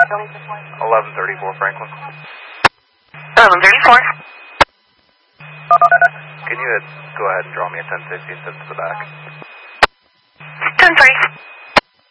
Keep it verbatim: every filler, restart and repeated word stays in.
eleven thirty-four Franklin. eleven thirty-four. Can you go ahead and draw me a ten sixty and send it to the back? ten three.